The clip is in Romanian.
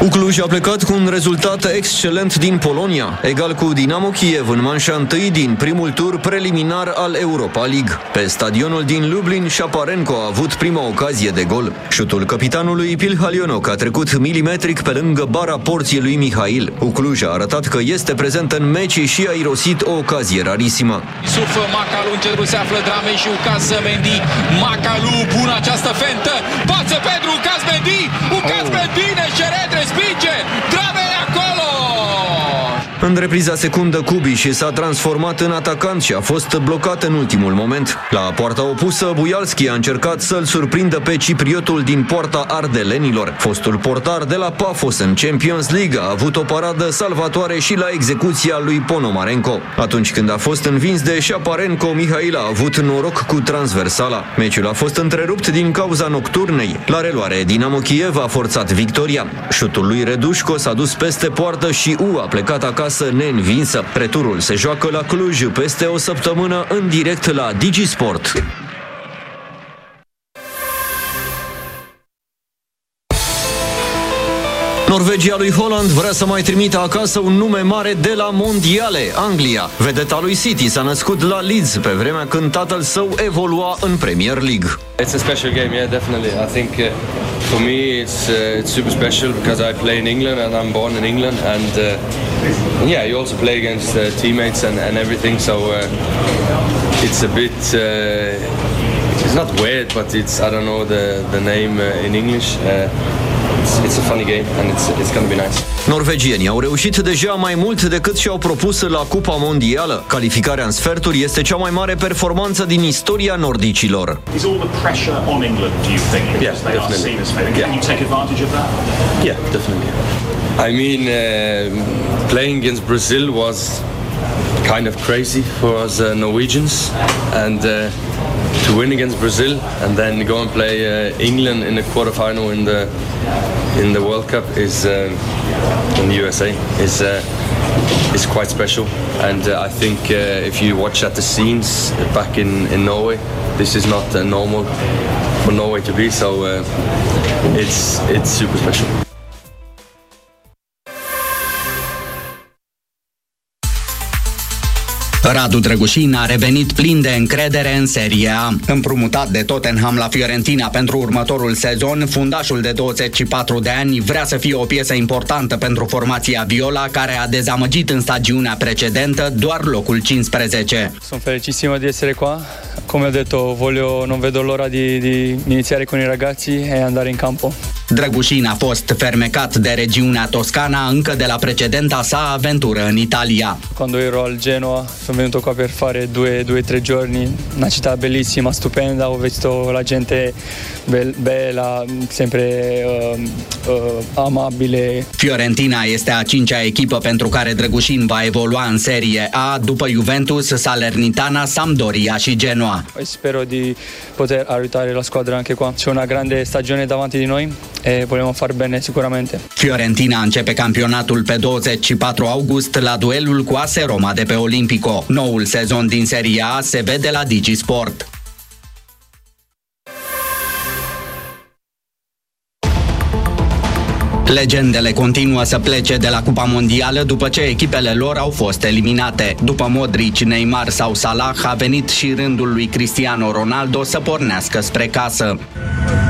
Cluj a plecat cu un rezultat excelent din Polonia, egal cu Dinamo Kiev în manșa întâi din primul tur preliminar al Europa League. Pe stadionul din Lublin, Șaparenko a avut prima ocazie de gol. Șutul capitanului Pilhalionok a trecut milimetric pe lângă bara porții lui Mihail. Cluj a arătat că este prezent în meci și a irosit o ocazie rarisimă. Suf Macalu, în centru se află Dramei și Ucaz Mendy. Macalu, bună această fentă, pasă pentru Ucaz Mendy. Ucaz Mendy, Neșeret respinge, Dramei acolo! În repriza secundă, Kubiš s-a transformat în atacant și a fost blocat în ultimul moment. La poarta opusă, Bujalski a încercat să-l surprindă pe cipriotul din poarta ardelenilor. Fostul portar de la Pafos în Champions League a avut o paradă salvatoare și la execuția lui Ponomarenko. Atunci când a fost învins de Șaparenko, Mihail a avut noroc cu transversala. Meciul a fost întrerupt din cauza nocturnei. La reluare, Dinamo Kiev a forțat victoria. Șutul lui Redușco s-a dus peste poartă și a plecat acasă neînvinsă. Returul se joacă la Cluj peste o săptămână în direct la DigiSport. Norvegia lui Holland vrea să mai trimită acasă un nume mare de la mondiale, Anglia. Vedeta lui City s-a născut la Leeds pe vremea când tatăl său evolua în Premier League. It's a special game, yeah, definitely. I think for me it's super special because I play in England and I'm born in England and yeah, you also play against teammates and everything, so it's a bit it's not weird, but it's, I don't know the name in English. It's a funny game and it's going to be nice. Norvegienii au reușit deja mai mult decât și-au propus la Cupa Mondială. Calificarea în sferturi este cea mai mare performanță din istoria nordicilor. Is all the pressure on England, do you think? Yeah, they are seen as failing. Can you take advantage of that? Yeah, definitely. I mean, playing against Brazil was kind of crazy for us Norwegians, and to win against Brazil and then go and play England in the quarterfinal in the World Cup is in the USA is quite special, and I think if you watch at the scenes back in Norway, this is not normal for Norway to be, so it's super special. Radu Drăgușin a revenit plin de încredere în Serie A. Împrumutat de Tottenham la Fiorentina pentru următorul sezon, fundașul de 24 de ani vrea să fie o piesă importantă pentru formația viola, care a dezamăgit în stagiunea precedentă doar locul 15. Sono felicissimo di essere qua. Come ho detto, non vedo l'ora di iniziare con i ragazzi e andare in campo. Drăgușin a fost fermecat de regiunea Toscana încă de la precedenta sa aventură în Italia. Quando ero al Genoa sono venuto qua per fare 2-3 giorni, una città bellissima, stupenda, ho visto la gente bella, sempre amabile. Fiorentina este a 5-a echipă pentru care Drăgușin va evolua în Serie A, după Juventus, Salernitana, Sampdoria și Genoa. Spero di poter aiutare la squadra anche qua. C'è una grande stagione davanti di noi e vogliamo far bene sicuramente. Fiorentina începe campionatul pe 24 august la duelul cu AS Roma de pe Olimpico. Noul sezon din Serie A se vede la DigiSport. Legendele continuă să plece de la Cupa Mondială după ce echipele lor au fost eliminate. După Modric, Neymar sau Salah, a venit și rândul lui Cristiano Ronaldo să pornească spre casă.